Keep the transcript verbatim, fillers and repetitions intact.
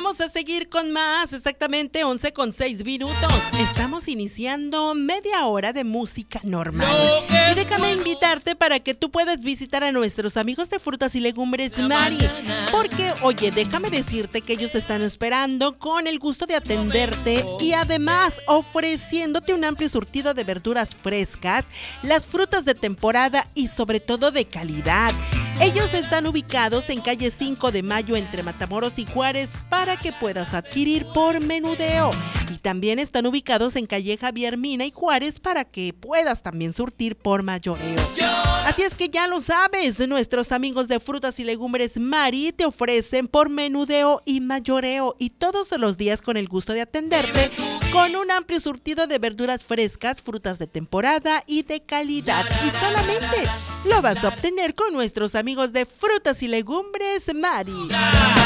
vamos a seguir con más, exactamente once con seis minutos. Estamos iniciando media hora de música normal. Y déjame invitarte para que tú puedas visitar a nuestros amigos de Frutas y Legumbres Mari. Porque, oye, déjame decirte que ellos te están esperando con el gusto de atenderte y además ofreciéndote un amplio surtido de verduras frescas, las frutas de temporada y sobre todo de calidad. Ellos están ubicados en calle cinco de mayo entre Matamoros y Juárez para que puedas adquirir por menudeo. Y también están ubicados en calle Javier Mina y Juárez para que puedas también surtir por mayoreo. Así es que ya lo sabes, nuestros amigos de Frutas y Legumbres Mari te ofrecen por menudeo y mayoreo y todos los días con el gusto de atenderte con un amplio surtido de verduras frescas, frutas de temporada y de calidad. Y solamente lo vas a obtener con nuestros amigos de Frutas y Legumbres Mari.